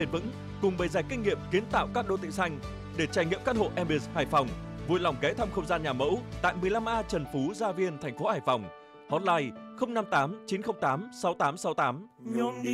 bền vững cùng bề dày kinh nghiệm kiến tạo các đô thị xanh. Để trải nghiệm căn hộ Ambience Hải Phòng, vui lòng ghé thăm không gian nhà mẫu tại 15A Trần Phú, Gia Viên, thành phố Hải Phòng. Hotline 058 908 6868.